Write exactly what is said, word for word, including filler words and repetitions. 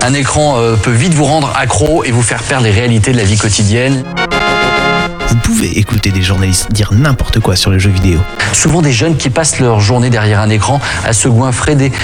Un écran euh, peut vite vous rendre accro et vous faire perdre les réalités de la vie quotidienne. Vous pouvez écouter des journalistes dire n'importe quoi sur les jeux vidéo. Souvent des jeunes qui passent leur journée derrière un écran à se goinfrer des